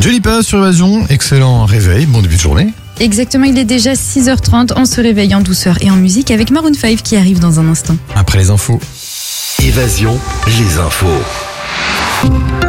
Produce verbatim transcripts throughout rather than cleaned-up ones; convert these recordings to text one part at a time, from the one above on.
Jolipa sur Évasion, excellent réveil, bon début de journée. Exactement, il est déjà six heures trente, on se réveille en douceur et en musique avec Maroon cinq qui arrive dans un instant. Après les infos. Évasion, les infos.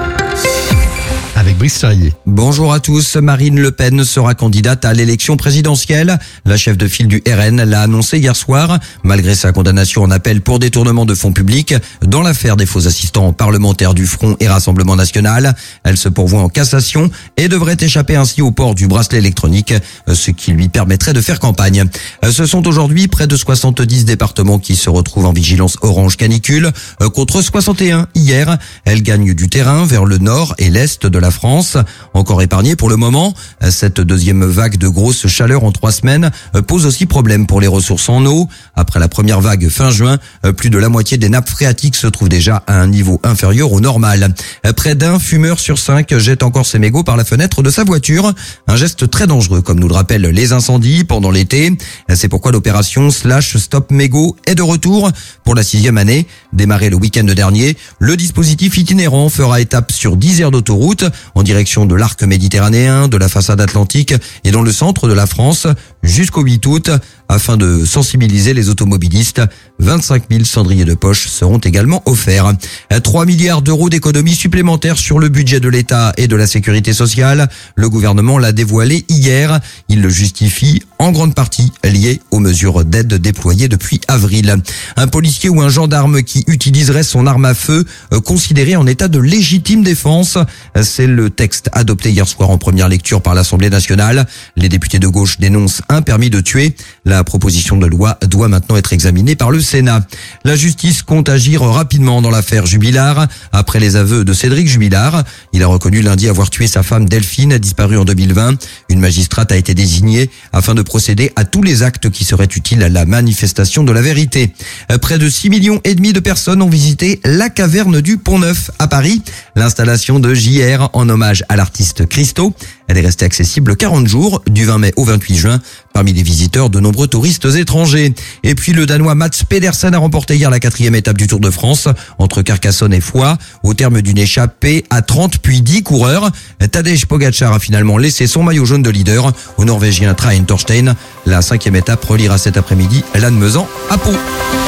Avec Brice Charrier. Bonjour à tous. Marine Le Pen sera candidate à l'élection présidentielle. La chef de file du R N l'a annoncé hier soir. Malgré sa condamnation en appel pour détournement de fonds publics dans l'affaire des faux assistants parlementaires du Front et Rassemblement National, elle se pourvoit en cassation et devrait échapper ainsi au port du bracelet électronique, ce qui lui permettrait de faire campagne. Ce sont aujourd'hui près de soixante-dix départements qui se retrouvent en vigilance orange canicule contre soixante et un hier. Elle gagne du terrain vers le nord et l'est de la France. Encore épargnée pour le moment, cette deuxième vague de grosse chaleur en trois semaines pose aussi problème pour les ressources en eau. Après la première vague fin juin, plus de la moitié des nappes phréatiques se trouvent déjà à un niveau inférieur au normal. Près d'un fumeur sur cinq jette encore ses mégots par la fenêtre de sa voiture. Un geste très dangereux, comme nous le rappellent les incendies pendant l'été. C'est pourquoi l'opération Slash Stop Mégots est de retour pour la sixième année. Démarré le week-end dernier, le dispositif itinérant fera étape sur dix aires d'autoroute en direction de l'arc méditerranéen, de la façade atlantique et dans le centre de la France jusqu'au huit août. Afin de sensibiliser les automobilistes, vingt-cinq mille cendriers de poche seront également offerts. trois milliards d'euros d'économies supplémentaires sur le budget de l'État et de la sécurité sociale. Le gouvernement l'a dévoilé hier. Il le justifie en grande partie lié aux mesures d'aide déployées depuis avril. Un policier ou un gendarme qui utiliserait son arme à feu considéré en état de légitime défense. C'est le texte adopté hier soir en première lecture par l'Assemblée nationale. Les députés de gauche dénoncent un permis de tuer. La proposition de loi doit maintenant être examinée par le Sénat. La justice compte agir rapidement dans l'affaire Jubilard. Après les aveux de Cédric Jubilard, il a reconnu lundi avoir tué sa femme Delphine, disparue en deux mille vingt. Une magistrate a été désignée afin de procéder à tous les actes qui seraient utiles à la manifestation de la vérité. Près de six millions et demi de personnes ont visité la caverne du Pont-Neuf à Paris. L'installation de J R en hommage à l'artiste Christo. Elle est restée accessible quarante jours, du vingt mai au vingt-huit juin. Parmi les visiteurs, de nombreux touristes étrangers. Et puis le Danois Mats Pedersen a remporté hier la quatrième étape du Tour de France entre Carcassonne et Foix. Au terme d'une échappée à trente puis dix coureurs, Tadej Pogacar a finalement laissé son maillot jaune de leader au Norvégien Trine Torstein. La cinquième étape reliera cet après-midi Lannemezan à Pau.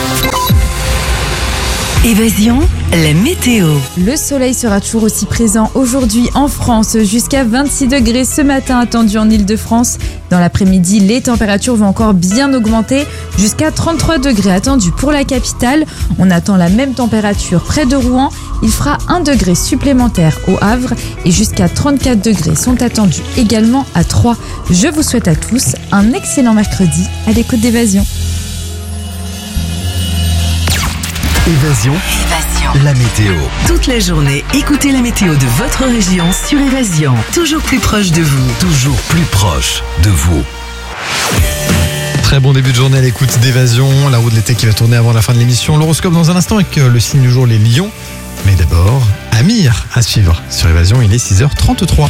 Évasion, la météo. Le soleil sera toujours aussi présent aujourd'hui en France, jusqu'à vingt-six degrés ce matin attendu en Ile-de-France. Dans l'après-midi, les températures vont encore bien augmenter, jusqu'à trente-trois degrés attendus pour la capitale. On attend la même température près de Rouen. Il fera un degré supplémentaire au Havre et jusqu'à trente-quatre degrés sont attendus également à Troyes. Je vous souhaite à tous un excellent mercredi à l'écoute d'Évasion. Évasion, Évasion. la météo. Toute la journée, écoutez la météo de votre région sur Évasion. Toujours plus proche de vous. Toujours plus proche de vous. Très bon début de journée à l'écoute d'Évasion. La roue de l'été qui va tourner avant la fin de l'émission. L'horoscope dans un instant avec le signe du jour, les lions. Mais d'abord, Amir à suivre sur Évasion, il est six heures trente-trois.